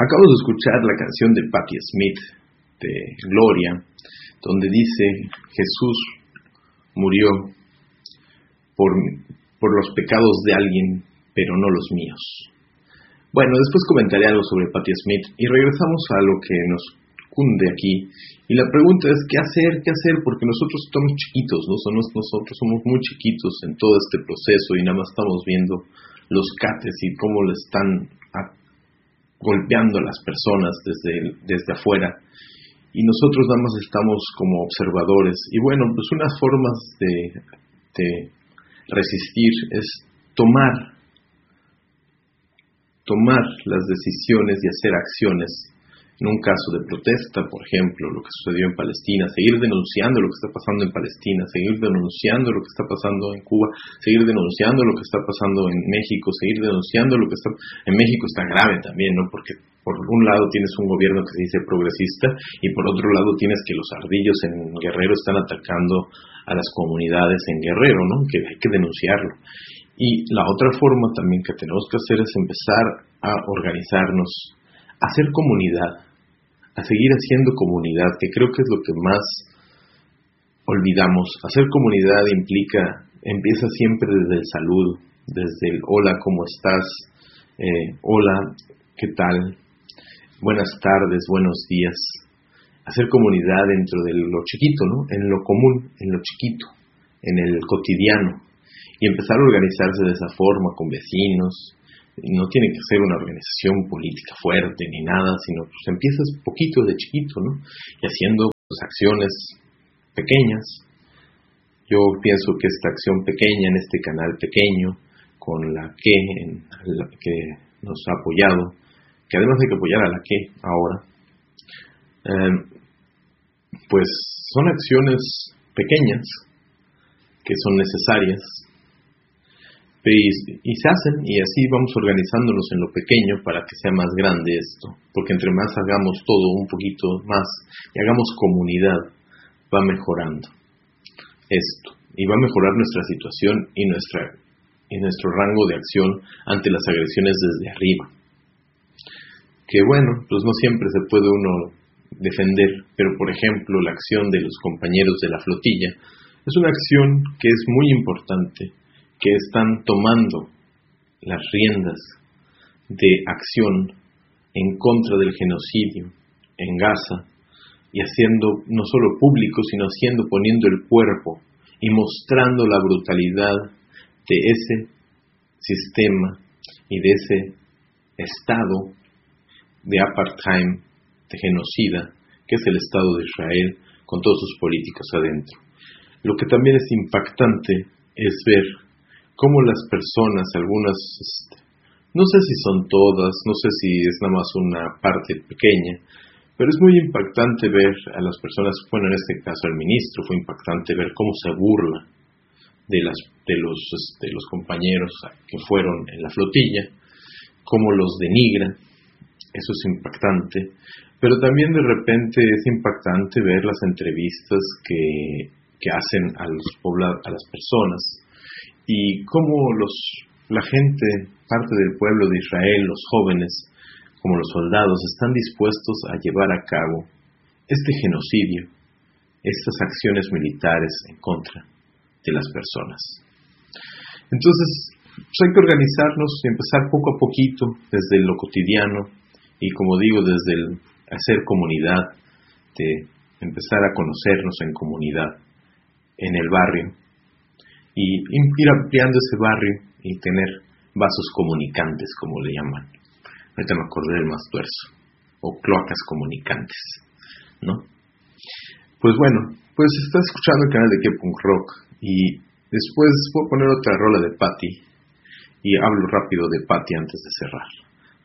Acabo de escuchar la canción de Patti Smith, de Gloria, donde dice: Jesús murió por los pecados de alguien, pero no los míos. Bueno, después comentaré algo sobre Patti Smith y regresamos a lo que nos cunde aquí. Y la pregunta es, ¿qué hacer? Porque nosotros estamos chiquitos, ¿no? Nosotros somos muy chiquitos en todo este proceso y nada más estamos viendo los cates y cómo le están golpeando a las personas desde afuera. Y nosotros nada más estamos como observadores. Y bueno, pues unas formas de resistir es tomar las decisiones y hacer acciones. En un caso de protesta, por ejemplo, lo que sucedió en Palestina, seguir denunciando lo que está pasando en Palestina, seguir denunciando lo que está pasando en Cuba, seguir denunciando lo que está pasando en México, seguir denunciando lo que está... En México está grave también, ¿no? Porque por un lado tienes un gobierno que se dice progresista y por otro lado tienes que los ardillos en Guerrero están atacando a las comunidades en Guerrero, ¿no? Que hay que denunciarlo. Y la otra forma también que tenemos que hacer es empezar a organizarnos, a hacer comunidad, a seguir haciendo comunidad, que creo que es lo que más olvidamos. Hacer comunidad empieza siempre desde el saludo, desde el hola, ¿cómo estás? Hola, ¿qué tal? Buenas tardes, buenos días. Hacer comunidad dentro de lo chiquito, ¿no? En lo común, en lo chiquito, en el cotidiano. Y empezar a organizarse de esa forma, con vecinos. No tiene que ser una organización política fuerte ni nada, sino pues empiezas poquito de chiquito, ¿no? Y haciendo pues, acciones pequeñas. Yo pienso que esta acción pequeña en este canal pequeño, con la que nos ha apoyado, que además hay que apoyar a la que ahora, pues son acciones pequeñas que son necesarias. Y se hacen, y así vamos organizándonos en lo pequeño para que sea más grande esto, porque entre más hagamos todo un poquito más y hagamos comunidad, va mejorando esto, y va a mejorar nuestra situación y nuestro rango de acción ante las agresiones desde arriba, que bueno, pues no siempre se puede uno defender, pero por ejemplo la acción de los compañeros de la flotilla es una acción que es muy importante, que están tomando las riendas de acción en contra del genocidio en Gaza y haciendo no solo público, sino poniendo el cuerpo y mostrando la brutalidad de ese sistema y de ese estado de apartheid, de genocida, que es el Estado de Israel, con todos sus políticos adentro. Lo que también es impactante es ver cómo las personas, algunas, no sé si son todas, no sé si es nada más una parte pequeña, pero es muy impactante ver a las personas, bueno, en este caso al ministro, fue impactante ver cómo se burla de los compañeros que fueron en la flotilla, cómo los denigra, eso es impactante, pero también de repente es impactante ver las entrevistas que hacen a las personas, y cómo la gente, parte del pueblo de Israel, los jóvenes, como los soldados, están dispuestos a llevar a cabo este genocidio, estas acciones militares en contra de las personas. Entonces, pues hay que organizarnos y empezar poco a poquito, desde lo cotidiano, y como digo, desde el hacer comunidad, de empezar a conocernos en comunidad, en el barrio, y ir ampliando ese barrio y tener vasos comunicantes, como le llaman. Ahorita me acordé del más tuerzo, o cloacas comunicantes, ¿no? Pues bueno, pues está escuchando el canal de K-Punk Rock, y después voy a poner otra rola de Patti, y hablo rápido de Patti antes de cerrar.